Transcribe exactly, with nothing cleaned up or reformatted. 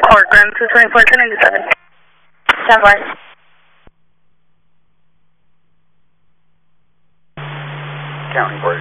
report, ground two twenty-four, two ninety-seven. Stand by. County Board.